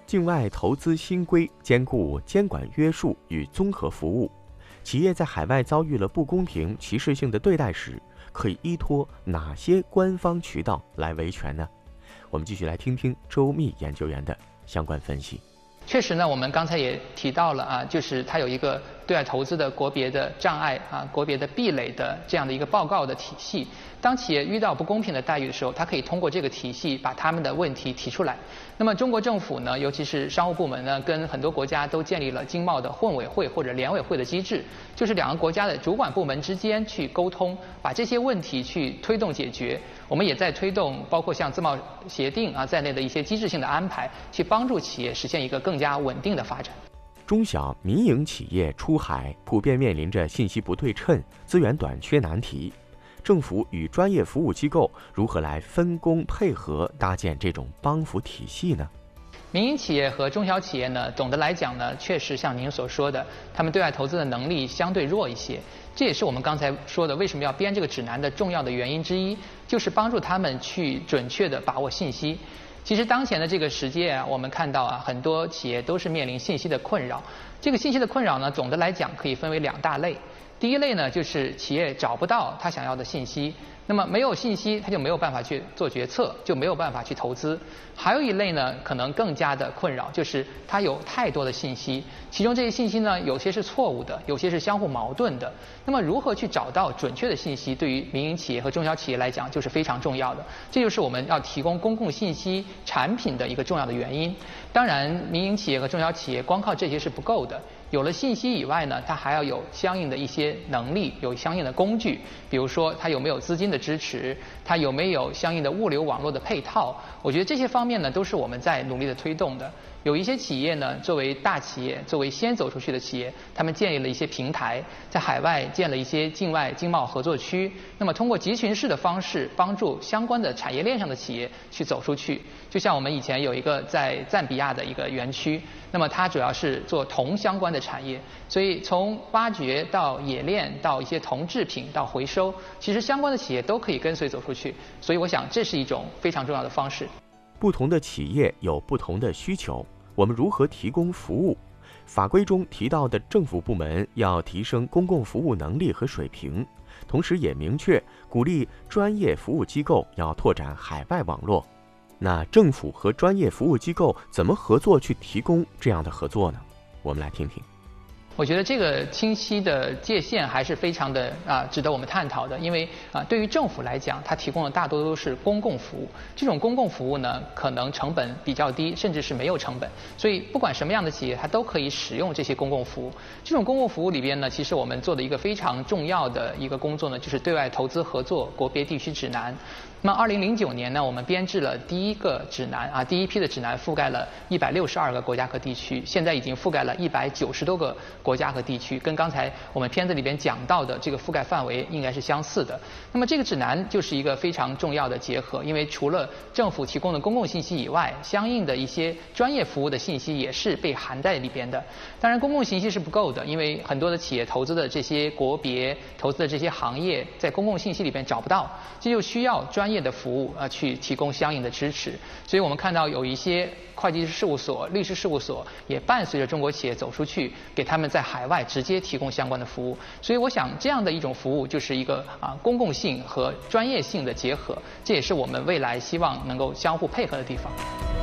境外投资新规兼顾监管约束与综合服务，企业在海外遭遇了不公平、歧视性的对待时，可以依托哪些官方渠道来维权呢？我们继续来听听周密研究员的相关分析。 确实呢，我们刚才也提到了就是它有一个对外投资的国别的障碍国别的壁垒的这样的一个报告的体系。当企业遇到不公平的待遇的时候，它可以通过这个体系把他们的问题提出来。那么中国政府呢，尤其是商务部门呢，跟很多国家都建立了经贸的混委会或者联委会的机制，就是两个国家的主管部门之间去沟通，把这些问题去推动解决。我们也在推动包括像自贸协定在内的一些机制性的安排，去帮助企业实现一个更加稳定的发展。 中小民营企业出海普遍面临着信息不对称、资源短缺难题，政府与专业服务机构如何来分工配合，搭建这种帮扶体系呢？ 民营企业和中小企业呢，总的来讲呢，确实像您所说的，他们对外投资的能力相对弱一些。这也是我们刚才说的为什么要编这个指南的重要的原因之一，就是帮助他们去准确地把握信息。其实当前的这个时界我们看到很多企业都是面临信息的困扰。这个信息的困扰呢，总的来讲可以分为两大类。第一类呢，就是企业找不到他想要的信息，那么没有信息，他就没有办法去做决策，就没有办法去投资。还有一类呢，可能更加的困扰，就是他有太多的信息，其中这些信息呢，有些是错误的，有些是相互矛盾的。那么如何去找到准确的信息，对于民营企业和中小企业来讲，就是非常重要的。这就是我们要提供公共信息产品的一个重要的原因。当然，民营企业和中小企业光靠这些是不够的。有了信息以外呢，它还要有相应的一些能力，有相应的工具，比如说它有没有资金的支持，它有没有相应的物流网络的配套。我觉得这些方面呢，都是我们在努力的推动的。有一些企业呢，作为大企业，作为先走出去的企业，他们建立了一些平台，在海外建了一些境外经贸合作区。那么通过集群式的方式，帮助相关的产业链上的企业去走出去。就像我们以前有一个在赞比亚的一个园区，那么它主要是做铜相关的产业，所以从挖掘到冶炼到一些铜制品到回收，其实相关的企业都可以跟随走出去。所以我想这是一种非常重要的方式。 不同的企业有不同的需求，我们如何提供服务？法规中提到的政府部门要提升公共服务能力和水平，同时也明确鼓励专业服务机构要拓展海外网络。那政府和专业服务机构怎么合作去提供这样的合作呢？我们来听听。 我觉得这个清晰的界限还是非常的值得我们探讨的，因为对于政府来讲，它提供的大多都是公共服务。这种公共服务呢，可能成本比较低，甚至是没有成本，所以不管什么样的企业，它都可以使用这些公共服务。这种公共服务里边呢，其实我们做的一个非常重要的一个工作呢，就是对外投资合作国别地区指南。那么2009年呢，我们编制了第一个指南第一批的指南覆盖了162个国家和地区，现在已经覆盖了190多个国家和地区，跟刚才我们片子里边讲到的这个覆盖范围应该是相似的。那么这个指南就是一个非常重要的结合，因为除了政府提供的公共信息以外，相应的一些专业服务的信息也是被含在里边的。当然公共信息是不够的，因为很多的企业投资的这些国别、投资的这些行业在公共信息里边找不到，这就需要专业的服务去提供相应的支持。所以我们看到有一些会计师事务所、律师事务所也伴随着中国企业走出去，给他们在海外直接提供相关的服务。所以我想这样的一种服务就是一个公共性和专业性的结合，这也是我们未来希望能够相互配合的地方。